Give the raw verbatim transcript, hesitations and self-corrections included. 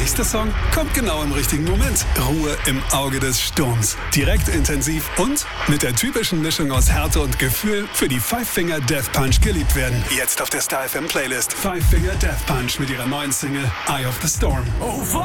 nächste Song kommt genau im richtigen Moment. Ruhe im Auge des Sturms. Direkt, intensiv und mit der typischen Mischung aus Härte und Gefühl für die Five Finger Death Punch geliebt werden. Jetzt auf der Star F M Playlist. Five Finger Death Punch mit ihrer neuen Single Eye of the Storm. Oh,